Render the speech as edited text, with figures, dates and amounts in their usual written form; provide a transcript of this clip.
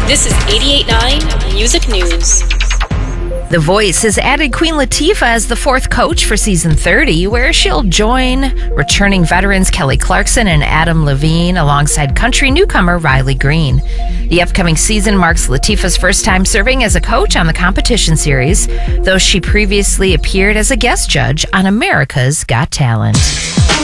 This is 88.9 Music News. The Voice has added Queen Latifah as the fourth coach for season 30, where she'll join returning veterans Kelly Clarkson and Adam Levine alongside country newcomer Riley Green. The upcoming season marks Latifah's first time serving as a coach on the competition series, though she previously appeared as a guest judge on America's Got Talent.